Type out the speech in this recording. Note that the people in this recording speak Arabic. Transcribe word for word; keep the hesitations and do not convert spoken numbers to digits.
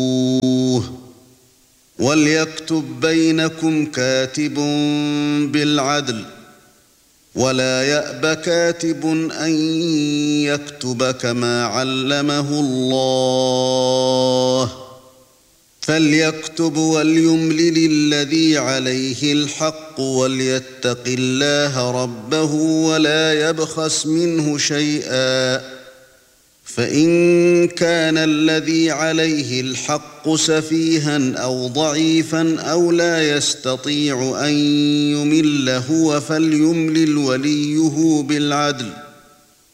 وَلْيَكْتُبْ بَيْنَكُمْ كَاتِبٌ بِالْعَدْلِ وَلَا يَأْبَ كَاتِبٌ أَن يَكْتُبَ كَمَا عَلَّمَهُ اللَّهُ فَلْيَكْتُبْ وَلْيُمْلِلِ الَّذِي عَلَيْهِ الْحَقُّ وَلْيَتَّقِ اللَّهَ رَبَّهُ وَلَا يَبْخَسْ مِنْهُ شَيْئًا فَإِن كَانَ الَّذِي عَلَيْهِ الْحَقُّ سَفِيهًا أَوْ ضَعِيفًا أَوْ لَا يَسْتَطِيعُ أَن يُمِلَّ هُوَ فَلْيُمْلِلْ وَلِيُّهُ بِالْعَدْلِ